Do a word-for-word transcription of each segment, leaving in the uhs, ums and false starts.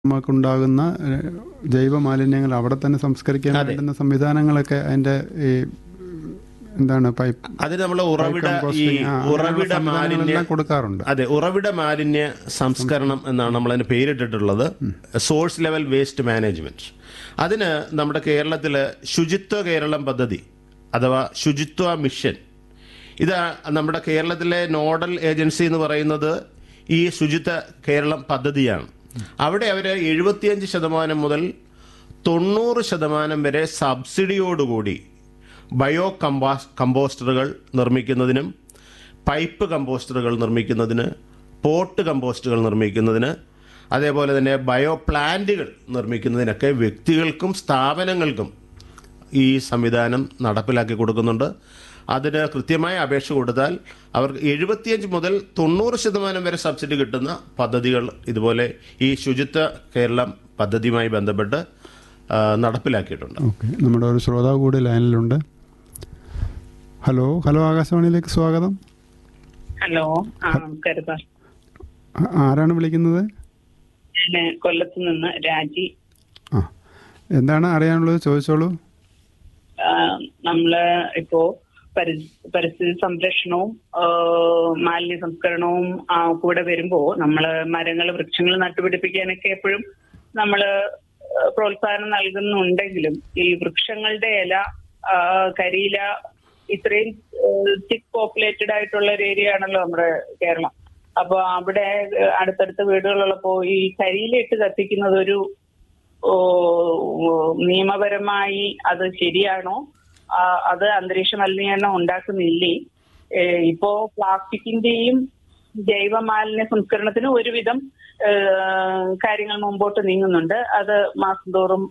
നമുക്കുണ്ടാകുന്ന ജൈവ മാലിന്യങ്ങൾ അവിടെ തന്നെ സംസ്കരിക്കാൻ വേണ്ടുന്ന സംവിധാനങ്ങളൊക്കെ അതിന്റെ ഈ എന്താണ് പൈപ്പ് അത് നമ്മൾ ഉറവിട ഈ ഉറവിട മാലിന്യം കൊടുക്കാറുണ്ട്. അതെ, ഉറവിട മാലിന്യ സംസ്കരണം എന്നാണ് നമ്മൾ അതിന് പേരിട്ടിട്ടുള്ളത്. Source level waste management. അതിന് നമ്മുടെ കേരളത്തില് ശുചിത്വ കേരളം പദ്ധതി അഥവാ ശുചിത്വ മിഷൻ, ഇത് നമ്മുടെ കേരളത്തിലെ നോഡൽ ഏജൻസി എന്ന് പറയുന്നത് ഈ ശുചിത്വ കേരളം പദ്ധതിയാണ്. അവിടെ അവർ എഴുപത്തിയഞ്ച് ശതമാനം മുതൽ തൊണ്ണൂറ് ശതമാനം വരെ സബ്സിഡിയോടുകൂടി ബയോ കമ്പാസ് കമ്പോസ്റ്ററുകൾ നിർമ്മിക്കുന്നതിനും പൈപ്പ് കമ്പോസ്റ്ററുകൾ നിർമ്മിക്കുന്നതിന് പോട്ട് കമ്പോസ്റ്റുകൾ നിർമ്മിക്കുന്നതിന് അതേപോലെ തന്നെ ബയോ പ്ലാന്റുകൾ നിർമ്മിക്കുന്നതിനൊക്കെ വ്യക്തികൾക്കും സ്ഥാപനങ്ങൾക്കും ഈ സംവിധാനം നടപ്പിലാക്കി കൊടുക്കുന്നുണ്ട്. അതിന് കൃത്യമായ അപേക്ഷ കൊടുത്താൽ അവർക്ക് എഴുപത്തിയഞ്ച് മുതൽ തൊണ്ണൂറ് ശതമാനം വരെ സബ്സിഡി കിട്ടുന്ന പദ്ധതികൾ ഇതുപോലെ ഈ ശുചിത്വ കേരളം പദ്ധതിയുമായി ബന്ധപ്പെട്ട് നടപ്പിലാക്കിയിട്ടുണ്ട്. ഓക്കെ, നമ്മുടെ ഒരു ശ്രോതാവ് കൂടി ലൈനിലുണ്ട്. ഹലോ ഹലോ ആകാശവാണിയിലേക്ക് സ്വാഗതം. ഹലോ, ആരാണ് വിളിക്കുന്നത്? കൊല്ലത്ത് നിന്ന് രാജി. ആ, എന്താണ് അറിയാനുള്ളത്? ചോദിച്ചോളൂ. നമ്മള് ഇപ്പോ പരിസ്ഥിതി സംരക്ഷണവും മാലിന്യ സംസ്കരണവും കൂടെ വരുമ്പോ നമ്മള് മരങ്ങൾ വൃക്ഷങ്ങൾ നട്ടുപിടിപ്പിക്കാനൊക്കെ എപ്പോഴും നമ്മള് പ്രോത്സാഹനം നൽകുന്നുണ്ടെങ്കിലും ഈ വൃക്ഷങ്ങളുടെ ഇല, കരിയില ഇത്രയും തിക് പോപ്പുലേറ്റഡ് ആയിട്ടുള്ള ഒരു ഏരിയ ആണല്ലോ നമ്മുടെ കേരളം. അപ്പൊ അവിടെ അടുത്തടുത്ത വീടുകളുള്ളപ്പോ ഈ കരിയിലിട്ട് കത്തിക്കുന്നത് ഒരു നിയമപരമായി അത് ശരിയാണോ? അത് അന്തരീക്ഷ മലിനീകരണം ഉണ്ടാക്കുന്നില്ലേ? ഇപ്പോ പ്ലാസ്റ്റിക്കിന്റെയും ജൈവ മാലിന്യ സംസ്കരണത്തിന് ഒരുവിധം കാര്യങ്ങൾ മുമ്പോട്ട് നീങ്ങുന്നുണ്ട്. അത് മാസം തോറും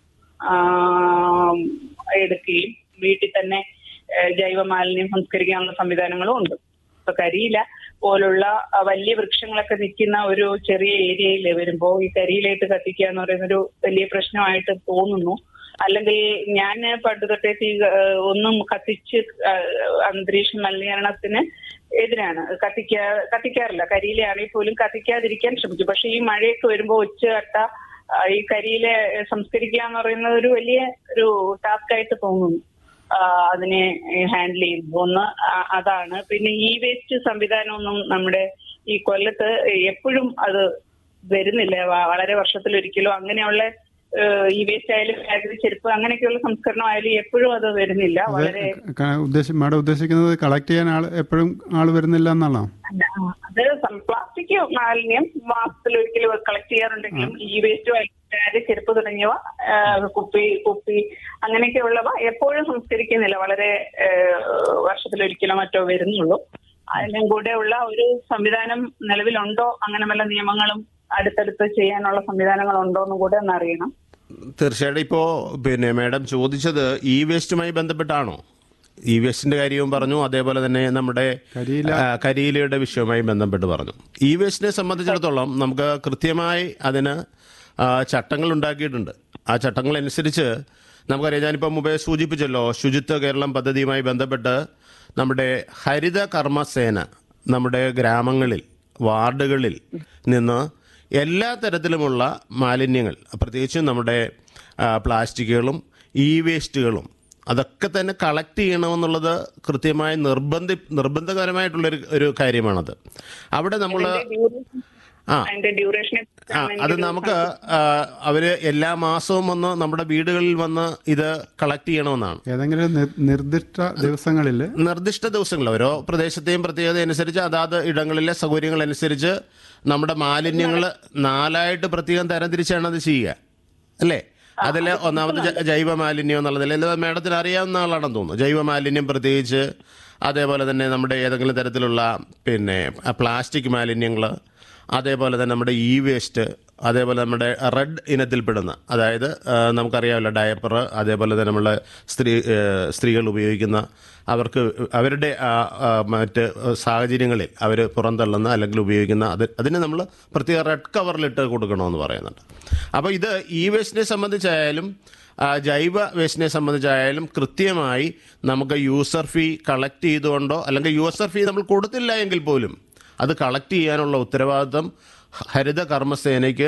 എടുക്കുകയും വീട്ടിൽ തന്നെ ജൈവ മാലിന്യം സംസ്കരിക്കാനുള്ള സംവിധാനങ്ങളും ഉണ്ട്. ഇപ്പൊ കരിയില പോലുള്ള വലിയ വൃക്ഷങ്ങളൊക്കെ നിൽക്കുന്ന ഒരു ചെറിയ ഏരിയയിൽ വരുമ്പോൾ ഈ കരിയിലായിട്ട് കത്തിക്കുക എന്ന് പറയുന്നൊരു വലിയ പ്രശ്നമായിട്ട് തോന്നുന്നു. അല്ലെങ്കിൽ ഞാൻ പണ്ട് തൊട്ടേ തീ ഒന്നും കത്തിച്ച് അന്തരീക്ഷ മലിനീകരണത്തിന് എതിരാണ്. കത്തിക്കാ കത്തിക്കാറില്ല കരിയിലാണെങ്കിൽ പോലും കത്തിക്കാതിരിക്കാൻ ശ്രമിച്ചു. പക്ഷെ ഈ മഴയൊക്കെ വരുമ്പോൾ ഒച്ചകട്ട ഈ കരിയിലെ സംസ്കരിക്കുക എന്ന് പറയുന്നത് ഒരു വലിയ ഒരു ടാസ്ക് ആയിട്ട് തോന്നുന്നു അതിനെ ഹാൻഡിൽ ചെയ്യുമ്പോൾ. ഒന്ന് അതാണ്. പിന്നെ ഈ വേസ്റ്റ് സംവിധാനമൊന്നും നമ്മുടെ ഈ കൊല്ലത്ത് എപ്പോഴും അത് വരുന്നില്ല. വളരെ വർഷത്തിലൊരിക്കലോ അങ്ങനെയുള്ള ഈ വേസ്റ്റ് ആയാലും ബാഗിൽ ചെരുപ്പ് അങ്ങനെയൊക്കെയുള്ള സംസ്കരണം ആയാലും എപ്പോഴും അത് വരുന്നില്ല. വളരെ മാഡം ഉദ്ദേശിക്കുന്നത് കളക്ട് ചെയ്യാൻ ആൾ എപ്പോഴും ആള് വരുന്നില്ല എന്നാണോ? അത് പ്ലാസ്റ്റിക് മാലിന്യം മാസത്തിലൊരിക്കലും കളക്ട് ചെയ്യാറുണ്ടെങ്കിലും ഈ വേസ്റ്റ് ബാഗ്, ചെരുപ്പ് തുടങ്ങിയവ, കുപ്പി കുപ്പി അങ്ങനെയൊക്കെയുള്ളവ എപ്പോഴും സംസ്കരിക്കുന്നില്ല. വളരെ വർഷത്തിലൊരിക്കലോ മറ്റോ വരുന്നുള്ളൂ. അതിനും കൂടെ ഉള്ള ഒരു സംവിധാനം നിലവിലുണ്ടോ? അങ്ങനെ വല്ല നിയമങ്ങളും അടുത്തടുത്ത് ചെയ്യാനുള്ള സംവിധാനങ്ങളുണ്ടോ എന്നും കൂടെ ഒന്ന് അറിയണം. തീർച്ചയായിട്ടും. ഇപ്പോൾ പിന്നെ മാഡം ചോദിച്ചത് ഇ വേസ്റ്റുമായി ബന്ധപ്പെട്ടാണോ? ഇ വേസ്റ്റിന്റെ കാര്യവും പറഞ്ഞു, അതേപോലെ തന്നെ നമ്മുടെ കരിയിലയുടെ വിഷയവുമായി ബന്ധപ്പെട്ട് പറഞ്ഞു. ഇ വേസ്റ്റിനെ സംബന്ധിച്ചിടത്തോളം നമുക്ക് കൃത്യമായി അതിന് ചട്ടങ്ങൾ ഉണ്ടാക്കിയിട്ടുണ്ട്. ആ ചട്ടങ്ങൾ അനുസരിച്ച് നമുക്കറിയാം, ഞാനിപ്പോൾ മുമ്പേ സൂചിപ്പിച്ചല്ലോ, ശുചിത്വ കേരളം പദ്ധതിയുമായി ബന്ധപ്പെട്ട് നമ്മുടെ ഹരിത കർമ്മസേന നമ്മുടെ ഗ്രാമങ്ങളിൽ, വാർഡുകളിൽ നിന്ന് എല്ലാ തരത്തിലുമുള്ള മാലിന്യങ്ങൾ, പ്രത്യേകിച്ചും നമ്മുടെ പ്ലാസ്റ്റിക്കുകളും ഇ വേസ്റ്റുകളും അതൊക്കെ തന്നെ കളക്ട് ചെയ്യണമെന്നുള്ളത് കൃത്യമായി നിർബന്ധി നിർബന്ധകരമായിട്ടുള്ളൊരു ഒരു കാര്യമാണത്. അവിടെ നമ്മൾ ആ ആ അത് നമുക്ക് അവര് എല്ലാ മാസവും വന്ന് നമ്മുടെ വീടുകളിൽ വന്ന് ഇത് കളക്ട് ചെയ്യണമെന്നാണ്. ഏതെങ്കിലും നിർദ്ദിഷ്ട ദിവസങ്ങളിൽ നിർദ്ദിഷ്ട ദിവസങ്ങളിൽ ഓരോ പ്രദേശത്തെയും പ്രത്യേകത അനുസരിച്ച് അതാത് ഇടങ്ങളിലെ സൗകര്യങ്ങൾ അനുസരിച്ച് നമ്മുടെ മാലിന്യങ്ങൾ നാലായിട്ട് പ്രത്യേകം തരംതിരിച്ചാണ് അത് ചെയ്യുക, അല്ലേ? അതിൽ ഒന്നാമത് ജൈവ മാലിന്യം എന്നുള്ളതിൽ മേഡത്തിന് അറിയാവുന്ന ആളാണെന്ന് തോന്നുന്നു. ജൈവ മാലിന്യം പ്രത്യേകിച്ച്, അതേപോലെ തന്നെ നമ്മുടെ ഏതെങ്കിലും തരത്തിലുള്ള പിന്നെ പ്ലാസ്റ്റിക് മാലിന്യങ്ങൾ, അതേപോലെ തന്നെ നമ്മുടെ ഇ വേസ്റ്റ്, അതേപോലെ നമ്മുടെ റെഡ് ഇനത്തിൽപ്പെടുന്ന, അതായത് നമുക്കറിയാമല്ലോ ഡയപ്പർ, അതേപോലെ തന്നെ നമ്മൾ സ്ത്രീ സ്ത്രീകൾ ഉപയോഗിക്കുന്ന, അവർക്ക് അവരുടെ മറ്റ് സാഹചര്യങ്ങളിൽ അവർ പുറന്തള്ളുന്ന അല്ലെങ്കിൽ ഉപയോഗിക്കുന്ന അത് അതിന് നമ്മൾ പ്രത്യേക റെഡ് കവറിലിട്ട് കൊടുക്കണമെന്ന് പറയുന്നുണ്ട്. അപ്പോൾ ഇത് ഇ വേസ്റ്റിനെ സംബന്ധിച്ചായാലും ജൈവ വേസ്റ്റിനെ സംബന്ധിച്ചായാലും കൃത്യമായി നമുക്ക് യൂസർ ഫീ കളക്ട് ചെയ്തുകൊണ്ടോ അല്ലെങ്കിൽ യൂസർ ഫീ നമ്മൾ കൊടുത്തില്ല എങ്കിൽ പോലും അത് കളക്ട് ചെയ്യാനുള്ള ഉത്തരവാദിത്വം ഹരിത കർമ്മസേനയ്ക്ക്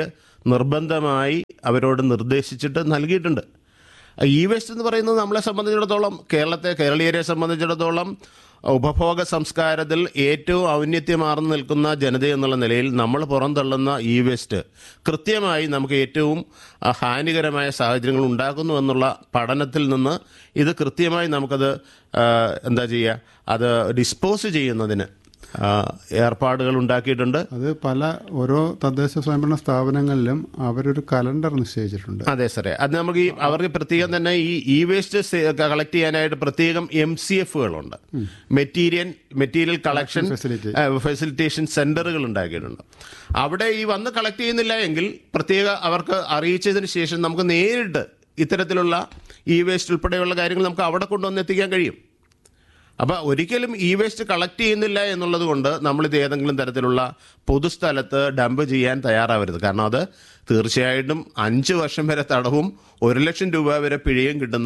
നിർബന്ധമായി അവരോട് നിർദ്ദേശിച്ചിട്ട് നൽകിയിട്ടുണ്ട്. ഇ വേസ്റ്റ് എന്ന് പറയുന്നത് നമ്മളെ സംബന്ധിച്ചിടത്തോളം, കേരളത്തെ കേരളീയരെ സംബന്ധിച്ചിടത്തോളം ഉപഭോഗ സംസ്കാരത്തിൽ ഏറ്റവും ഔന്നത്യമാർന്നു നിൽക്കുന്ന ജനത എന്നുള്ള നിലയിൽ നമ്മൾ പുറന്തള്ളുന്ന ഇ വേസ്റ്റ് കൃത്യമായി നമുക്ക് ഏറ്റവും ഹാനികരമായ സാഹചര്യങ്ങൾ ഉണ്ടാക്കുന്നു എന്നുള്ള പഠനത്തിൽ നിന്ന് ഇത് കൃത്യമായി നമുക്കത് എന്താ ചെയ്യുക, അത് ഡിസ്പോസ് ചെയ്യുന്നതിന് ഏർപ്പാടുകൾ ഉണ്ടാക്കിയിട്ടുണ്ട്. അത് പല ഓരോ തദ്ദേശ സ്വയംഭരണ സ്ഥാപനങ്ങളിലും അവരൊരു കലണ്ടർ നിശ്ചയിച്ചിട്ടുണ്ട്. അതെ സാറേ, അത് നമുക്ക് ഈ അവർക്ക് പ്രത്യേകം തന്നെ ഈ ഇ വേസ്റ്റ് കളക്ട് ചെയ്യാനായിട്ട് പ്രത്യേകം M C എഫുകളുണ്ട്, material material collection facilitation സെന്ററുകൾ ഉണ്ടാക്കിയിട്ടുണ്ട്. അവിടെ ഈ വന്ന് കളക്ട് ചെയ്യുന്നില്ല എങ്കിൽ പ്രത്യേക അവർക്ക് അറിയിച്ചതിന് ശേഷം നമുക്ക് നേരിട്ട് ഇത്തരത്തിലുള്ള ഇ വേസ്റ്റ് ഉൾപ്പെടെയുള്ള കാര്യങ്ങൾ നമുക്ക് അവിടെ കൊണ്ടുവന്ന് എത്തിക്കാൻ കഴിയും. അപ്പോൾ ഒരിക്കലും ഇ വേസ്റ്റ് കളക്ട് ചെയ്യുന്നില്ല എന്നുള്ളത് കൊണ്ട് നമ്മളിത് ഏതെങ്കിലും തരത്തിലുള്ള പൊതുസ്ഥലത്ത് ഡംപ് ചെയ്യാൻ തയ്യാറാവരുത്. കാരണം അത് തീർച്ചയായിട്ടും അഞ്ച് വർഷം വരെ തടവും ഒരു ലക്ഷം രൂപ വരെ പിഴയും കിട്ടുന്ന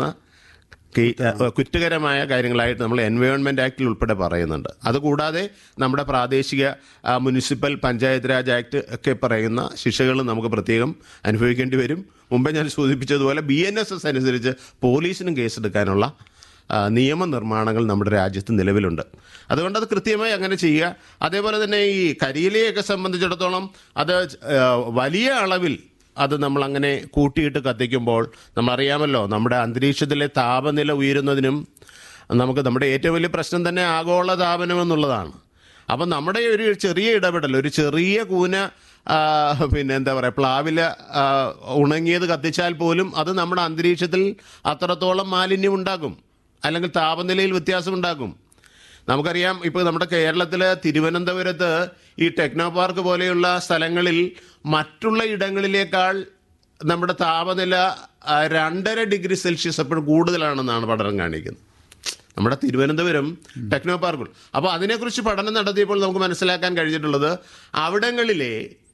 കുറ്റകരമായ കാര്യങ്ങളായിട്ട് നമ്മൾ എൻവയോൺമെൻറ്റ് ആക്ടിൽ ഉൾപ്പെടെ പറയുന്നുണ്ട്. അതുകൂടാതെ നമ്മുടെ പ്രാദേശിക മുനിസിപ്പൽ പഞ്ചായത്ത് രാജ് ആക്ട് ഒക്കെ പറയുന്ന ശിക്ഷകൾ നമുക്ക് പ്രത്യേകം അനുഭവിക്കേണ്ടി വരും. മുമ്പേ ഞാൻ സൂചിപ്പിച്ചതുപോലെ ബി എൻ എസ് എസ് അനുസരിച്ച് പോലീസിനും കേസെടുക്കാനുള്ള നിയമനിർമ്മാണങ്ങൾ നമ്മുടെ രാജ്യത്ത് നിലവിലുണ്ട്. അതുകൊണ്ട് അത് കൃത്യമായി അങ്ങനെ ചെയ്യുക. അതേപോലെ തന്നെ ഈ കരിയിലയൊക്കെ സംബന്ധിച്ചിടത്തോളം അത് വലിയ അളവിൽ അത് നമ്മളങ്ങനെ കൂട്ടിയിട്ട് കത്തിക്കുമ്പോൾ നമ്മളറിയാമല്ലോ, നമ്മുടെ അന്തരീക്ഷത്തിലെ താപനില ഉയരുന്നതിനും നമുക്ക് നമ്മുടെ ഏറ്റവും വലിയ പ്രശ്നം തന്നെ ആഗോള താപനം എന്നുള്ളതാണ്. അപ്പം നമ്മുടെ ഒരു ചെറിയ ഇടപെടൽ, ഒരു ചെറിയ കൂന പിന്നെ എന്താ പറയുക പ്ലാവില ഉണങ്ങിയത് കത്തിച്ചാൽ പോലും അത് നമ്മുടെ അന്തരീക്ഷത്തിൽ അത്രത്തോളം മാലിന്യം ഉണ്ടാക്കും, അല്ലെങ്കിൽ താപനിലയിൽ വ്യത്യാസം ഉണ്ടാക്കും. നമുക്കറിയാം, ഇപ്പോൾ നമ്മുടെ കേരളത്തിൽ തിരുവനന്തപുരത്ത് ഈ ടെക്നോ പാർക്ക് പോലെയുള്ള സ്ഥലങ്ങളിൽ മറ്റുള്ള ഇടങ്ങളിലേക്കാൾ നമ്മുടെ താപനില രണ്ടര ഡിഗ്രി സെൽഷ്യസ് എപ്പോഴും കൂടുതലാണെന്നാണ് പഠനം കാണിക്കുന്നത്, നമ്മുടെ തിരുവനന്തപുരം ടെക്നോ പാർക്കിൽ. അപ്പോൾ അതിനെക്കുറിച്ച് പഠനം നടത്തിയപ്പോൾ നമുക്ക് മനസ്സിലാക്കാൻ കഴിഞ്ഞിട്ടുള്ളത് അവിടങ്ങളിലെ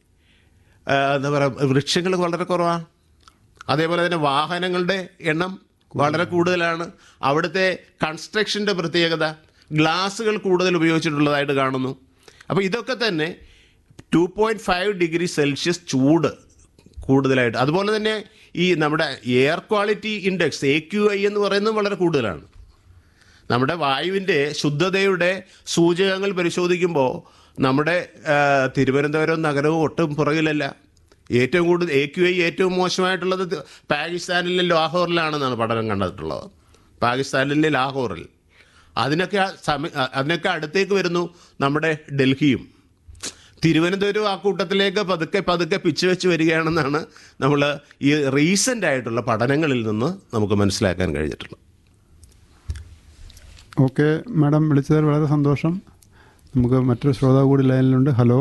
എന്താ പറയുക വൃക്ഷങ്ങൾ വളരെ കുറവാണ്. അതേപോലെ തന്നെ വാഹനങ്ങളുടെ എണ്ണം വളരെ കൂടുതലാണ്. അവിടുത്തെ കൺസ്ട്രക്ഷൻ്റെ പ്രത്യേകത, ഗ്ലാസുകൾ കൂടുതൽ ഉപയോഗിച്ചിട്ടുള്ളതായിട്ട് കാണുന്നു. അപ്പോൾ ഇതൊക്കെ തന്നെ two point five degree Celsius ചൂട് കൂടുതലായിട്ട്. അതുപോലെ തന്നെ ഈ നമ്മുടെ air quality index A Q I എന്ന് പറയുന്നത് വളരെ കൂടുതലാണ്. നമ്മുടെ വായുവിൻ്റെ ശുദ്ധതയുടെ സൂചകങ്ങൾ പരിശോധിക്കുമ്പോൾ നമ്മുടെ തിരുവനന്തപുരം നഗരവും ഒട്ടും പുറകിലല്ല. ഏറ്റവും കൂടുതൽ എ ക്യു ഐ ഏറ്റവും മോശമായിട്ടുള്ളത് പാകിസ്ഥാനിലെ ലാഹോറിലാണെന്നാണ് പഠനം കണ്ടിട്ടുള്ളത്. പാകിസ്ഥാനിലെ ലാഹോറിൽ അതിനൊക്കെ സമയ അതിനൊക്കെ അടുത്തേക്ക് വരുന്നു നമ്മുടെ ഡൽഹിയും. തിരുവനന്തപുരം ആ കൂട്ടത്തിലേക്ക് പതുക്കെ പതുക്കെ പിച്ച് വെച്ച് വരികയാണെന്നാണ് നമ്മൾ ഈ റീസെൻ്റ് ആയിട്ടുള്ള പഠനങ്ങളിൽ നിന്ന് നമുക്ക് മനസ്സിലാക്കാൻ കഴിഞ്ഞിട്ടുള്ളത്. ഓക്കെ മാഡം, വിളിച്ചതിൽ വളരെ സന്തോഷം. നമുക്ക് മറ്റൊരു ശ്രോതാവ് കൂടി ലൈനിലുണ്ട്. ഹലോ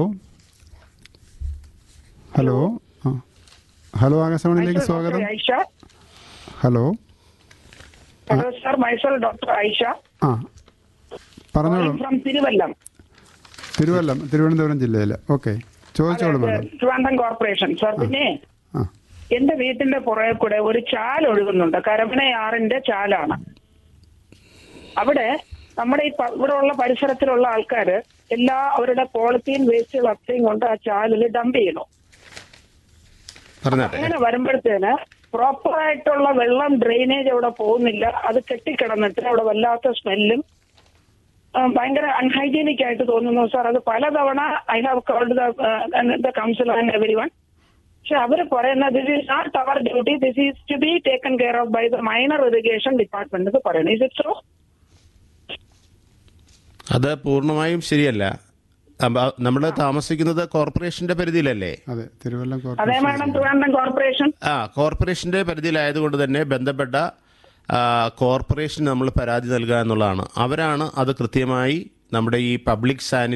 ഹലോ ആ ഹലോ ആകാശവാണിയിലേക്ക് സ്വാഗതം. Hello hello sir, myself doctor Ayisha. ആ പറഞ്ഞോളൂ. ഫ്രം തിരുവല്ലം. തിരുവല്ലം തിരുവനന്തപുരം ജില്ലയിൽ. ഓക്കെ, ചോദിച്ചോളൂ മാഡം. ട്രിവാൻഡ്രം കോർപ്പറേഷൻ. സർ, പിന്നെ എന്റെ വീട്ടിന്റെ പുറകെ കൂടെ ഒരു ചാൽ ഒഴുകുന്നുണ്ട്, കരമനയാറിന്റെ ചാലാണ്. അവിടെ നമ്മുടെ ഈ ഇവിടെ ഉള്ള പരിസരത്തിലുള്ള ആൾക്കാര് എല്ലാ അവരുടെ പോളിത്തീൻ വേസ്റ്റുകൾ അത്രയും കൊണ്ട് ആ ചാലിൽ ഡംപ് ചെയ്യണു. അങ്ങനെ വരുമ്പോഴത്തേന് പ്രോപ്പർ ആയിട്ടുള്ള വെള്ളം ഡ്രെയിനേജ് അവിടെ പോകുന്നില്ല. അത് കെട്ടിക്കിടന്നിട്ട് അവിടെ വല്ലാത്ത സ്മെല്ലും ഭയങ്കര അൺഹൈജീനിക് ആയിട്ട് തോന്നുന്നു സാർ. അത് പലതവണ I have called the council and every one. പക്ഷെ അവര് പറയുന്നത് this is not our duty, this is to be taken care of by the minor irrigation department എന്ന് പറയുന്നത്. Is it so? അത് പൂർണ്ണമായും ശരിയല്ല. നമ്മൾ താമസിക്കുന്നത് കോർപ്പറേഷന്റെ പരിധിയിലല്ലേ? അതെ, തിരുവല്ലം അതെ മാഡം, ട്രിവാൻഡ്രം കോർപ്പറേഷൻ. ആ കോർപ്പറേഷന്റെ പരിധിയിലായതുകൊണ്ട് തന്നെ ബന്ധപ്പെട്ട കോർപ്പറേഷൻ നമ്മൾ പരാതി നൽകുക എന്നുള്ളതാണ്. അവരാണ് അത് കൃത്യമായി നമ്മുടെ ഈ പബ്ലിക് സാനിറ്ററി